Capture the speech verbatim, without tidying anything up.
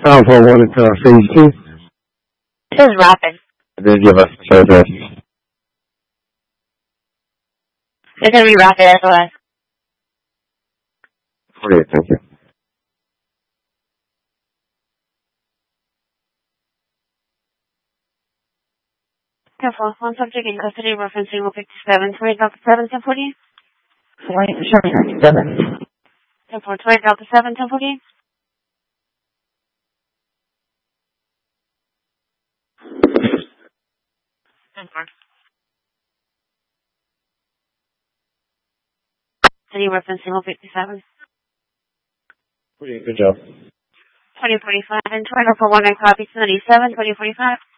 Alpha one into phase two. This is Rapid. And then give us the address. It's going to be Rapid S O S. forty-eight, thank you. Careful. One subject in custody referencing one fifty-seven. twenty Delta seven, ten forty. Sorry, show me ninety-seven. ten four, twenty Delta seven, ten forty. ten four. City referencing one fifty-seven. forty-eight, good job. twenty forty-five and twenty for one nine copy ninety-seven, twenty forty-five.